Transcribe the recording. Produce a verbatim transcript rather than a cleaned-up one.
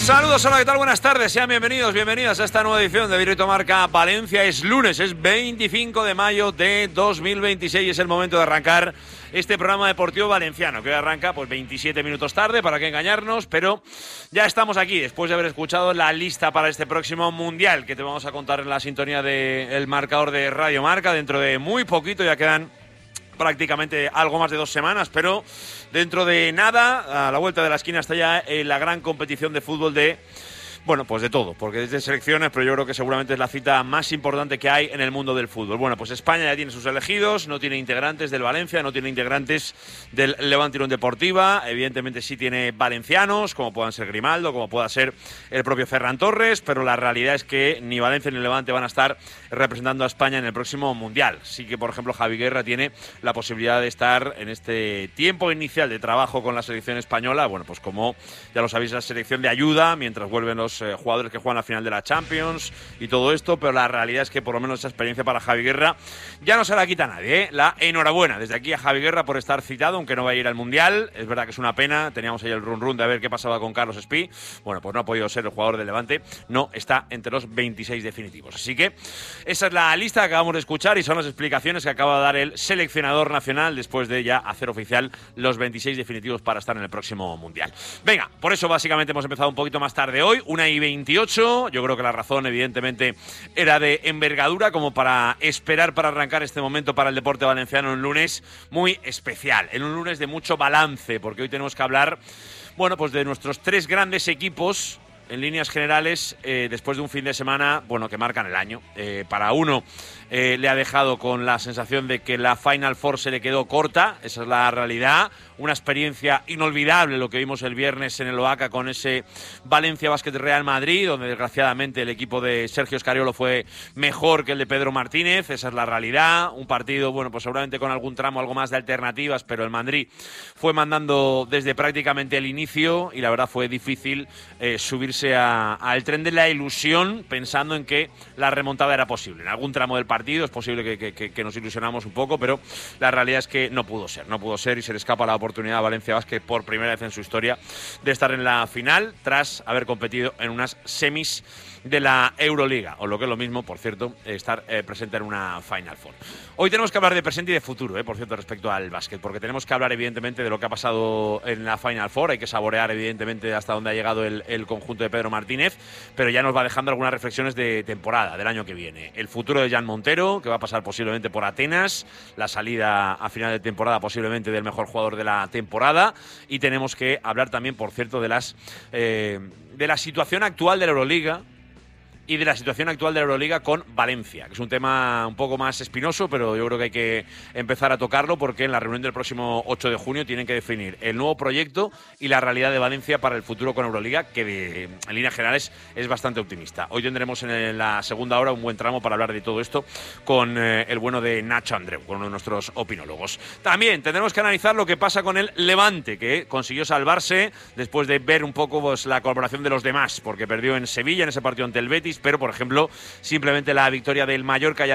Saludos, hola, ¿qué tal? Buenas tardes, sean bienvenidos, bienvenidas a esta nueva edición de Directo Marca Valencia. Es lunes, es veinticinco de mayo de dos mil veintiséis, es el momento de arrancar este programa deportivo valenciano, que hoy arranca pues veintisiete minutos tarde, para qué engañarnos, pero ya estamos aquí, después de haber escuchado la lista para este próximo Mundial, que te vamos a contar en la sintonía del marcador de Radio Marca. Dentro de muy poquito, ya quedan prácticamente algo más de dos semanas, pero dentro de nada, a la vuelta de la esquina, está ya eh, la gran competición de fútbol de, bueno, pues de todo, porque desde selecciones, pero yo creo que seguramente es la cita más importante que hay en el mundo del fútbol. Bueno, pues España ya tiene sus elegidos, no tiene integrantes del Valencia, no tiene integrantes del Levante Unión Deportiva, evidentemente sí tiene valencianos, como puedan ser Grimaldo, como pueda ser el propio Ferran Torres, pero la realidad es que ni Valencia ni Levante van a estar representando a España en el próximo Mundial. Sí que, por ejemplo, Javi Guerra tiene la posibilidad de estar en este tiempo inicial de trabajo con la selección española, bueno, pues como ya lo sabéis, la selección de ayuda, mientras vuelven los eh, jugadores que juegan la final de la Champions y todo esto, pero la realidad es que por lo menos esa experiencia para Javi Guerra ya no se la quita nadie, ¿eh? La enhorabuena desde aquí a Javi Guerra por estar citado, aunque no va a ir al Mundial. Es verdad que es una pena, teníamos ahí el run run de a ver qué pasaba con Carlos Espí. Bueno, pues no ha podido ser el jugador del Levante, no está entre los veintiséis definitivos. Así que esa es la lista que acabamos de escuchar y son las explicaciones que acaba de dar el seleccionador nacional después de ya hacer oficial los veintiséis definitivos para estar en el próximo Mundial. Venga, por eso básicamente hemos empezado un poquito más tarde hoy, una y veintiocho. Yo creo que la razón evidentemente era de envergadura, como para esperar para arrancar este momento para el deporte valenciano, un lunes muy especial, en un lunes de mucho balance, porque hoy tenemos que hablar, bueno, pues de nuestros tres grandes equipos en líneas generales, eh, después de un fin de semana, bueno, que marcan el año. Eh, para uno eh, le ha dejado con la sensación de que la Final Four se le quedó corta, esa es la realidad. Una experiencia inolvidable lo que vimos el viernes en el Oaca con ese Valencia Basket Real Madrid, donde desgraciadamente el equipo de Sergio Scariolo fue mejor que el de Pedro Martínez, esa es la realidad. Un partido, bueno, pues seguramente con algún tramo, algo más de alternativas, pero el Madrid fue mandando desde prácticamente el inicio y la verdad fue difícil eh, subirse al tren de la ilusión pensando en que la remontada era posible. En algún tramo del partido es posible que, que, que nos ilusionamos un poco, pero la realidad es que no pudo ser, no pudo ser y se le escapa la oportunidad a Valencia Basket por primera vez en su historia de estar en la final tras haber competido en unas semis de la Euroliga, o lo que es lo mismo, por cierto, estar eh, presente en una Final Four. Hoy tenemos que hablar de presente y de futuro, eh, por cierto, respecto al básquet, porque tenemos que hablar evidentemente de lo que ha pasado en la Final Four, hay que saborear evidentemente hasta dónde ha llegado el, el conjunto de Pedro Martínez, pero ya nos va dejando algunas reflexiones de temporada, del año que viene. El futuro de Jan Montero, que va a pasar posiblemente por Atenas, la salida a final de temporada posiblemente del mejor jugador de la temporada, y tenemos que hablar también, por cierto, de las eh, de la situación actual de la Euroliga y de la situación actual de la Euroliga con Valencia, que es un tema un poco más espinoso, pero yo creo que hay que empezar a tocarlo porque en la reunión del próximo ocho de junio tienen que definir el nuevo proyecto y la realidad de Valencia para el futuro con Euroliga, que de, en líneas generales es bastante optimista. Hoy tendremos en la segunda hora un buen tramo para hablar de todo esto con eh, el bueno de Nacho Andreu, con uno de nuestros opinólogos. También tendremos que analizar lo que pasa con el Levante, que consiguió salvarse después de ver un poco pues, la colaboración de los demás, porque perdió en Sevilla en ese partido ante el Betis, pero por ejemplo simplemente la victoria del Mallorca ya